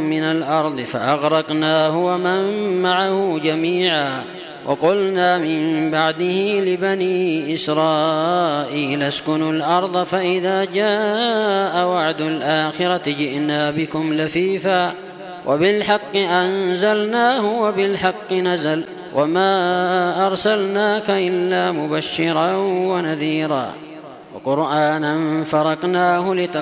من الأرض فأغرقناه ومن معه جميعا. وقلنا من بعده لبني إسرائيل اسكنوا الأرض فإذا جاء وعد الآخرة جئنا بكم لفيفا وبالحق أنزلناه وبالحق نزل وما أرسلناك إلا مبشرا ونذيرا وقرآنا فرقناه